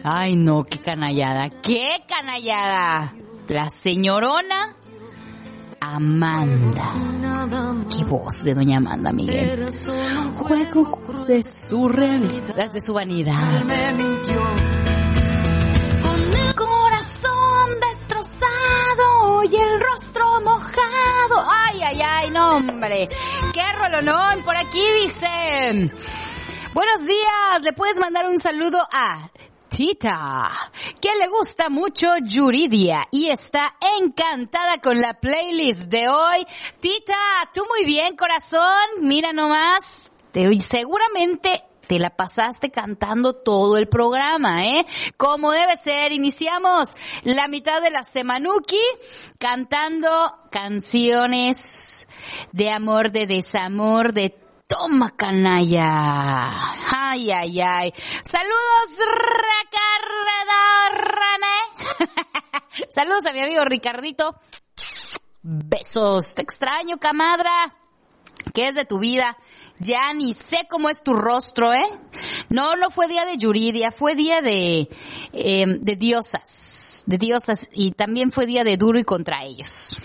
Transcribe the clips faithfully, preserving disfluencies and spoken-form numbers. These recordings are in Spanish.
Ay, no, qué canallada, qué canallada. La señorona Amanda. Qué voz de doña Amanda, Miguel. Juego de su realidad, de su vanidad. Corazón destrozado y el rostro mojado. Ay, ay, ay, no, hombre. Qué rolonón. Por aquí dicen: buenos días, le puedes mandar un saludo a Tita, que le gusta mucho Yuridia y está encantada con la playlist de hoy. Tita, tú muy bien, corazón. Mira nomás, te, seguramente te la pasaste cantando todo el programa, ¿eh? Como debe ser. Iniciamos la mitad de la Semanuki cantando canciones de amor, de desamor, de toma canalla. Ay, ay, ay. Saludos, Ricardo René. Saludos a mi amigo Ricardito. Besos. Te extraño, camadra. ¿Qué es de tu vida? Ya ni sé cómo es tu rostro, ¿eh? No, no fue día de Yuridia, fue día de, eh, de diosas. De diosas. Y también fue día de duro y contra ellos.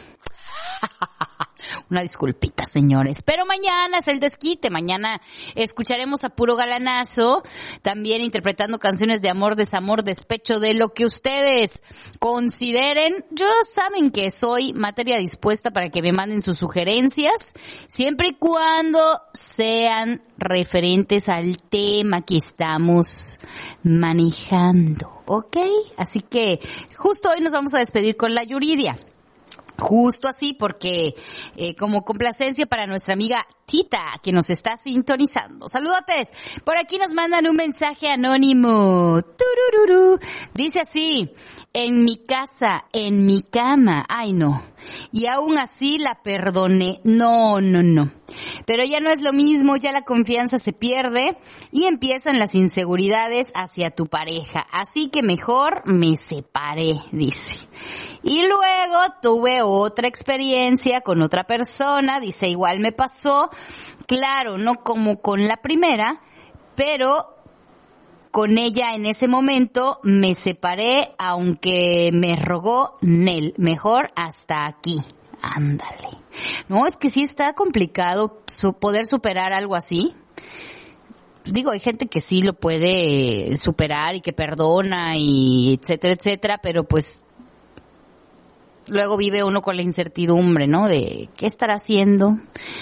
Una disculpita, señores. Pero mañana es el desquite. Mañana escucharemos a puro galanazo, también interpretando canciones de amor, desamor, despecho, de lo que ustedes consideren. Yo saben que soy materia dispuesta para que me manden sus sugerencias, siempre y cuando sean referentes al tema que estamos manejando, ¿ok? Así que justo hoy nos vamos a despedir con la Yuridia. Justo así, porque eh, como complacencia para nuestra amiga Tita, que nos está sintonizando. Saludotes. Por aquí nos mandan un mensaje anónimo. Turururu. Dice así: en mi casa, en mi cama. Ay, no. Y aún así la perdoné. No, no, no. Pero ya no es lo mismo, ya la confianza se pierde y empiezan las inseguridades hacia tu pareja. Así que mejor me separé, dice. Y luego tuve otra experiencia con otra persona, dice, igual me pasó, claro, no como con la primera, pero con ella en ese momento me separé, aunque me rogó Nel, mejor hasta aquí. Ándale. No, es que sí está complicado su poder superar algo así. Digo, hay gente que sí lo puede superar y que perdona y etcétera, etcétera, pero pues luego vive uno con la incertidumbre, ¿no? De qué estará haciendo.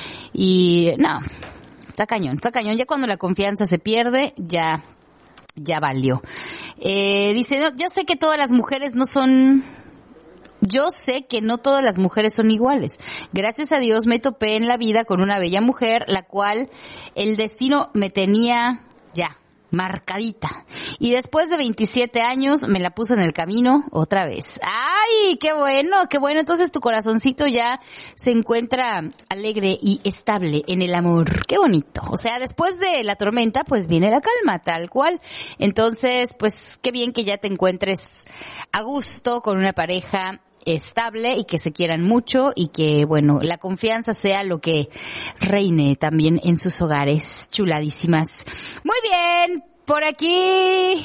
Y no, está cañón, está cañón. Ya cuando la confianza se pierde, ya, ya valió. Eh, dice, no, yo sé que todas las mujeres no son... Yo sé que no todas las mujeres son iguales. Gracias a Dios me topé en la vida con una bella mujer, la cual el destino me tenía ya marcadita. Y después de veintisiete años me la puso en el camino otra vez. ¡Ay, qué bueno, qué bueno! Entonces tu corazoncito ya se encuentra alegre y estable en el amor. ¡Qué bonito! O sea, después de la tormenta, pues viene la calma, tal cual. Entonces, pues qué bien que ya te encuentres a gusto con una pareja estable y que se quieran mucho y que, bueno, la confianza sea lo que reine también en sus hogares chuladísimas. Muy bien, por aquí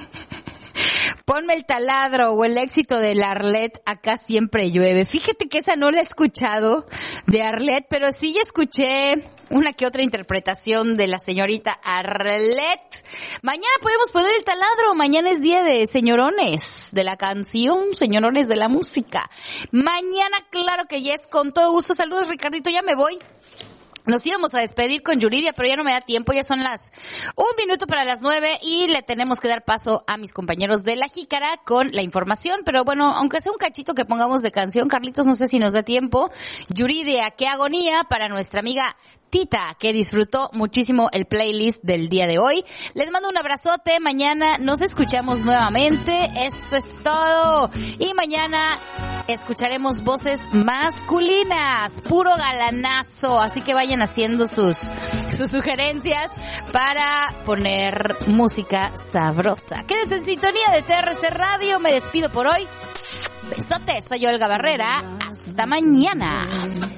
ponme el taladro o el éxito de la Arlette, acá siempre llueve. Fíjate que esa no la he escuchado de Arlette, pero sí ya escuché una que otra interpretación de la señorita Arlette. Mañana podemos poner el taladro, mañana es día de señorones de la canción, señorones de la música. Mañana, claro que yes, con todo gusto. Saludos, Ricardito, ya me voy. Nos íbamos a despedir con Yuridia, pero ya no me da tiempo, ya son las un minuto para las nueve y le tenemos que dar paso a mis compañeros de La Jícara con la información, pero bueno, aunque sea un cachito que pongamos de canción, Carlitos, no sé si nos da tiempo. Yuridia, qué agonía para nuestra amiga Tita, que disfrutó muchísimo el playlist del día de hoy. Les mando un abrazote, mañana nos escuchamos nuevamente, eso es todo. Y mañana escucharemos voces masculinas, puro galanazo, así que vayan haciendo sus, sus sugerencias para poner música sabrosa. Quédense en sintonía de T R C Radio, me despido por hoy. Besotes, soy Olga Barrera, hasta mañana.